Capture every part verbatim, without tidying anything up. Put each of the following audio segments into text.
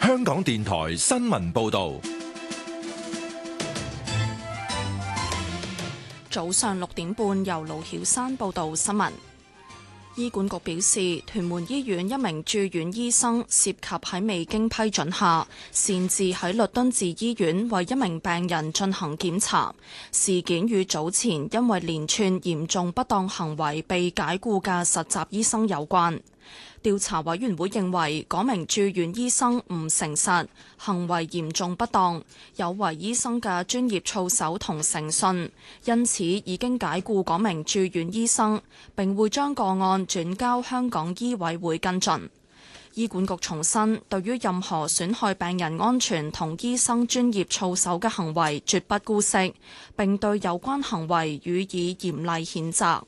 香港電台新聞報道。 早上六點半，由盧曉山報道新聞。醫管局表示，屯門醫院一名住院醫生涉及喺未經批准下，擅自喺律敦治醫院為一名病人進行檢查。事件與早前因為連串嚴重不當行為被解僱嘅實習醫生有關。調查委員會認為，嗰名住院醫生唔誠實，行為嚴重不當，有違醫生嘅專業操守同誠信，因此已經解僱嗰名住院醫生，並會將個案轉交香港醫委會跟進。醫管局重申，對於任何損害病人安全同醫生專業操守嘅行為，絕不姑息，並對有關行為予以嚴厲譴責。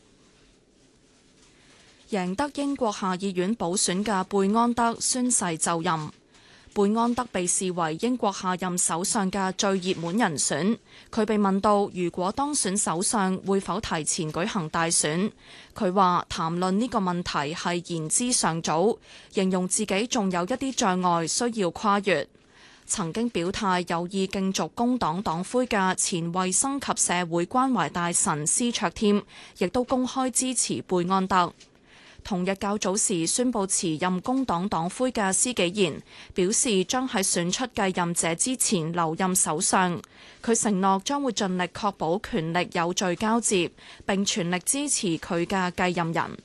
贏得英國下議院補選嘅貝安德宣誓就任。貝安德被視為英國下任首相嘅最熱門人選。佢被問到如果當選首相會否提前舉行大選，佢話談論呢個問題係言之尚早，形容自己仲有一啲障礙需要跨越。曾經表態有意競逐工黨黨魁嘅前衛生及社會關懷大臣施卓添，亦都公開支持貝安德。同日較早時宣布辭任工黨黨魁嘅施紀賢表示，將喺選出繼任者之前留任首相。佢承諾將會盡力確保權力有序交接，並全力支持佢嘅繼任人。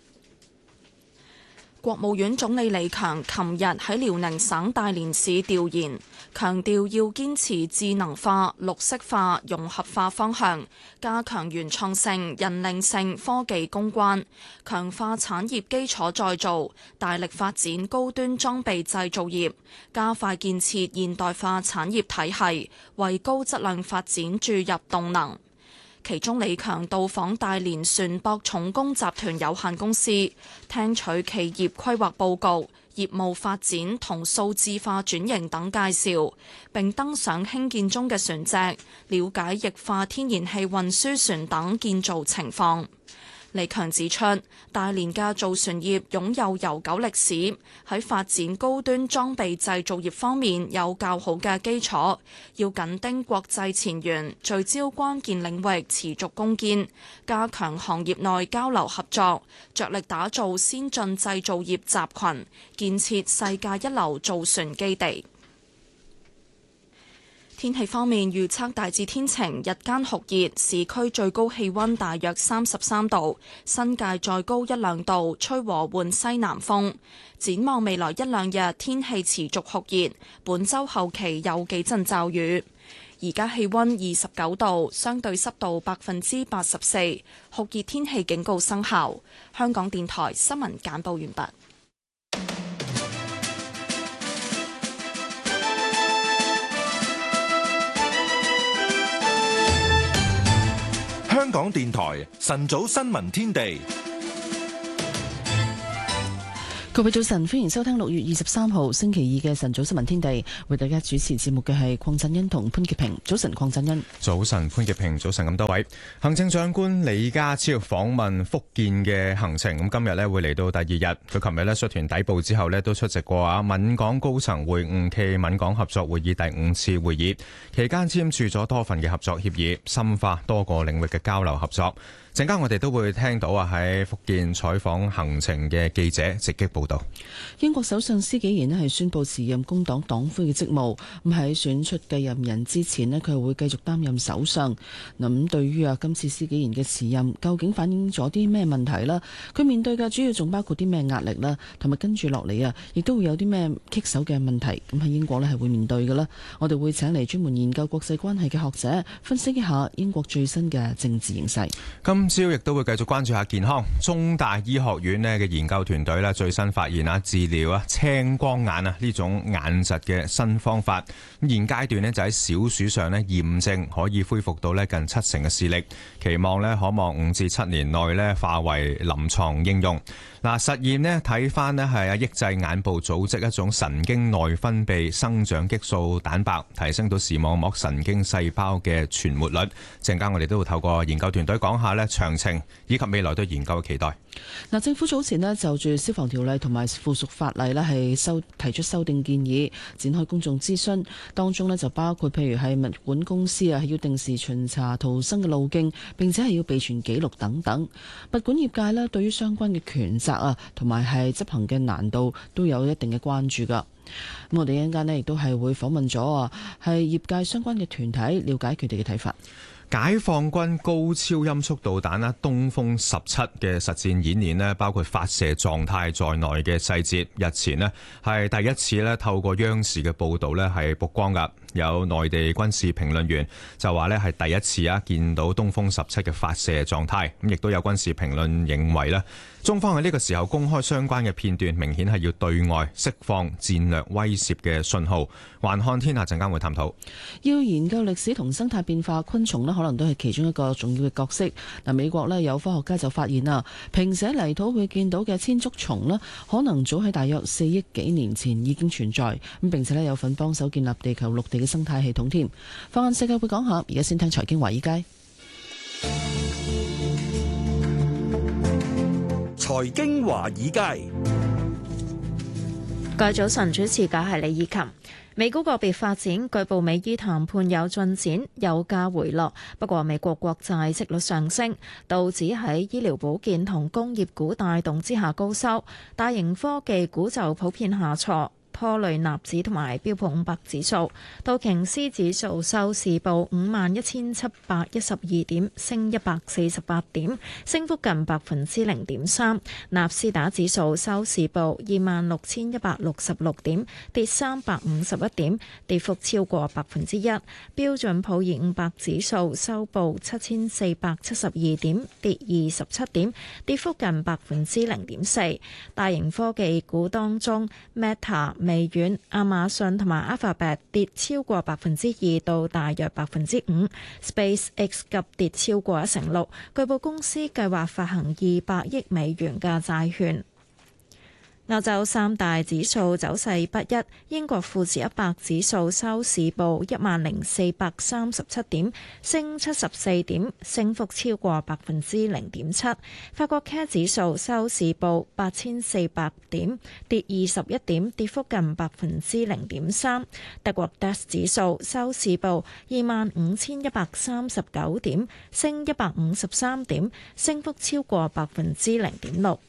國務院總理李強琴日喺遼寧省大連市調研，強調要堅持智能化、綠色化、融合化方向，加強原創性、引領性科技攻關，強化產業基礎再造，大力發展高端裝備製造業，加快建設現代化產業體系，為高質量發展注入動能。其中，李強到訪大連船舶重工集團有限公司，聽取企業規劃報告、業務發展同數字化轉型等介紹，並登上興建中嘅船隻，了解液化天然氣運輸船等建造情況。李強指出，大連嘅造船業擁有悠久歷史，喺發展高端裝備製造業方面有較好嘅基礎，要緊盯國際前沿，聚焦關鍵領域，持續攻堅，加強行業內交流合作，着力打造先進製造業集群，建設世界一流造船基地。天氣方面，預測大致天晴，日間酷熱，市區最高氣溫大約三十三度，新界再高一兩度，吹和緩西南風。展望未來一兩日，天氣持續酷熱，本週後期有幾陣驟雨。而家氣溫二十九度，相對濕度百分之八十四，酷熱天氣警告生效。香港電台新聞簡報完畢。 香港電台晨早新聞天地， 各位早晨，歡迎收聽六月二十三號星期二嘅晨早新聞天地。為大家主持節目嘅係鄺振欣同潘潔平。早晨，鄺振欣。 早晨，潘潔平。早晨，咁多位。行政長官李家超訪問福建嘅行程，咁今日呢會嚟到第二日。佢琴日呢率團抵埗之後呢都出席過啊閩港高層會晤暨閩港合作會議第五次會議，期間簽署咗多份嘅合作協議，深化多個領域嘅交流合作。陣間我哋都會聽到啊喺福建採訪行程嘅記者直擊報道。 英國首相施紀賢呢係宣布辭任工黨黨魁嘅職務，咁喺選出繼任人之前呢，佢係會繼續擔任首相。咁對於啊今次施紀賢嘅辭任，究竟反映咗啲咩問題啦？佢面對嘅主要仲包括啲咩壓力啦？同埋跟住落嚟啊，亦都會有啲咩棘手嘅問題？咁喺英國呢係會面對嘅啦。我哋會請嚟專門研究國際關係嘅學者分析一下英國最新嘅政治形勢。 今朝亦都會繼續關注下健康。中大醫學院呢嘅研究團隊呢最新發現啊，治療啊青光眼啊呢種眼疾嘅新方法。咁現階段呢就喺小鼠上呢驗證可以恢復到呢近七成嘅視力，期望呢可望五至七年內呢化為臨床應用。嗱，實驗呢睇翻呢係啊抑制眼部組織一種神經內分泌生長激素蛋白，提升到視網膜神經細胞嘅存活率。陣間我哋都會透過研究團隊講下呢詳情以及未來對研究嘅期待。 嗱，政府早前咧就住消防條例同埋附屬法例咧係修提出修訂建議，展開公眾諮詢，當中咧就包括譬如係物管公司啊，係要定時巡查逃生嘅路徑，並且係要備存記錄等等。物管業界咧對於相關嘅權責啊，同埋係執行嘅難度都有一定嘅關注噶。咁我哋一陣間咧亦都係會訪問咗啊，係業界相關嘅團體，了解佢哋嘅睇法。 解放軍高超音速導彈啦，東風十七嘅實戰演練咧，包括發射狀態在內嘅細節，日前咧係第一次咧透過央視嘅報導咧係曝光噶。有內地軍事評論員就話咧係第一次啊見到東風十七嘅發射狀態，咁亦都有軍事評論認為咧，中方喺呢個時候公開相關嘅片段，明顯係要對外釋放戰略威懾嘅信號。環看天下陣間會探討。 要研究歷史同生態變化，昆蟲咧可能都係其中一個重要嘅角色。嗱，美國咧有科學家就發現啊，平時喺泥土會見到嘅千足蟲咧，可能早喺大約四億幾年前已經存在，咁並且咧有份幫手建立地球陸地嘅生態系統添。放眼世界會講下，而家先聽財經華爾街。 財經華爾街， 各位早晨，主持嘅係李以琴。美股個別發展，據報美伊談判有進展，油價回落。不過美國國債息率上升，道指喺醫療保健同工業股帶動之下高收，大型科技股就普遍下挫，拖累納指同埋標普五百指數。道瓊斯指數收市報五萬一千七百一十二點，升一百四十八點，升幅近百分之零點三。納斯達指數收市報二萬六千一百六十六點，跌三百五十一點，跌幅超過百分之一。標準普爾五百指數收報七千四百七十二點，跌二十七點，跌幅近百分之零點四。大型科技股當中 ，Meta、微軟、亞馬遜同埋 Alphabet 跌超過百分之二到大約百分之五 ，SpaceX 急跌超過一成六，據報公司計劃發行二百億美元嘅債券。歐洲三大指數走勢不一，英國富時一百指數收市報一萬零四百三十七點，升七十四點，升幅超過百分之零點七。法國 C A C 指數收市報八千四百點，跌二十一點，跌幅近百分之零點三。德國 D A X 指數收市報二萬五千一百三十九點，升一百五十三點，升幅超過百分之零點六。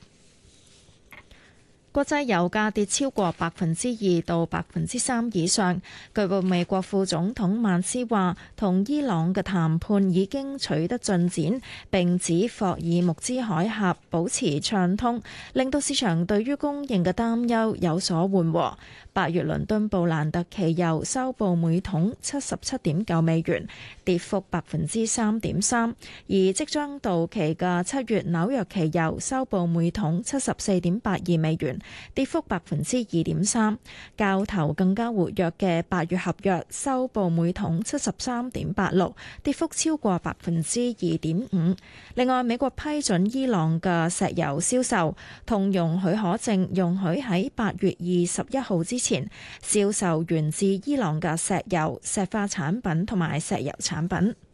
國際油價跌超過百分之二到百分之三以上。據報美國副總統曼斯話，同伊朗嘅談判已經取得進展，並指霍爾木茲海峽保持暢通，令到市場對於供應嘅擔憂有所緩和。八月倫敦布蘭特期油收報每桶七十七點九美元，跌幅百分之三點三，而即將到期嘅七月紐約期油收報每桶七十四點八二美元，跌幅百分之二點三。交投更加活躍嘅八月合約收報每桶七十三點八六，跌幅超過百分之二點五。另外，美國批准伊朗嘅石油銷售，同容許可證容許喺八月二十一號之前銷售源自伊朗嘅石油、石化產品同埋石油產品。